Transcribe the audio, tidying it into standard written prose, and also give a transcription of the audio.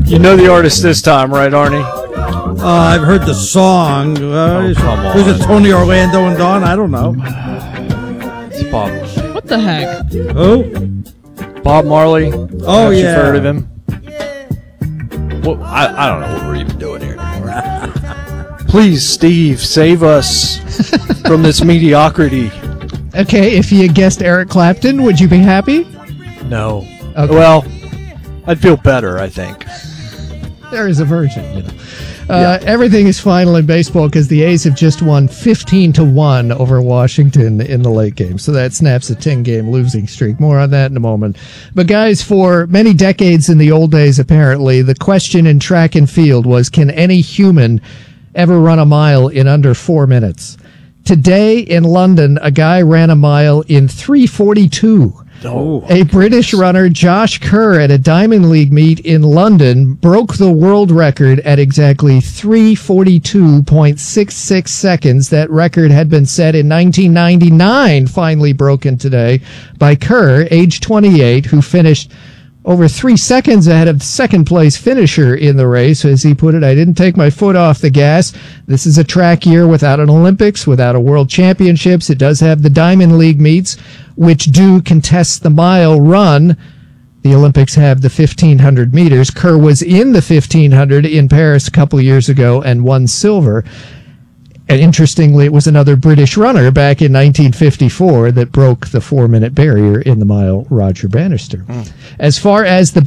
You know the artist this time, right, Arnie? I've heard the song. Come on. Was it Tony Orlando and Dawn? I don't know. It's Bob. What the heck? Oh, Bob Marley. Oh, You've yeah. heard of him? Well, I don't know what we're even doing here anymore. Please, Steve, save us from this mediocrity. Okay, if you guessed Eric Clapton, would you be happy? No. Okay. Well, I'd feel better, I think. There is a version, you know. Everything is final in baseball because the A's have just won 15-1 over Washington in the late game. So that snaps a 10-game losing streak. More on that in a moment. But guys, for many decades in the old days, apparently, the question in track and field was, can any human ever run a mile in under 4 minutes? Today in London, a guy ran a mile in 3:42. Oh. A British runner, Josh Kerr, at a Diamond League meet in London, broke the world record at exactly 3:42.66 seconds. That record had been set in 1999, finally broken today by Kerr, age 28, who finished over 3 seconds ahead of second-place finisher in the race. As he put it, I didn't take my foot off the gas. This is a track year without an Olympics, without a World Championships. It does have the Diamond League meets, which do contest the mile run. The Olympics have the 1,500 meters. Kerr was in the 1,500 in Paris a couple years ago and won silver. And interestingly, it was another British runner back in 1954 that broke the 4-minute barrier in the mile, Roger Bannister. As far as the